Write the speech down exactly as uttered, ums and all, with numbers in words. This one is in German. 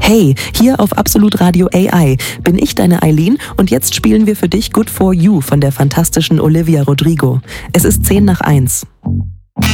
Hey, hier auf Absolut Radio A I bin ich deine Eileen und jetzt spielen wir für dich Good For You von der fantastischen Olivia Rodrigo. Es ist zehn nach eins.